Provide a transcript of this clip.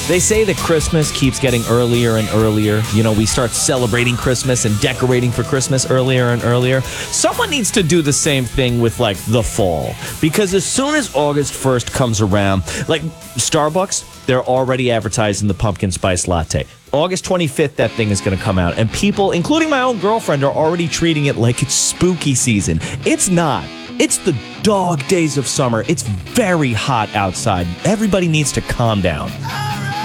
They say that Christmas keeps getting earlier and earlier. You know, we start celebrating Christmas and decorating for Christmas earlier and earlier. Someone needs to do the same thing with, like, the fall. Because as soon as August 1st comes around, like, Starbucks, they're already advertising the pumpkin spice latte. August 25th, that thing is going to come out. And people, including my own girlfriend, are already treating it like it's spooky season. It's not. It's the dog days of summer. It's very hot outside. Everybody needs to calm down.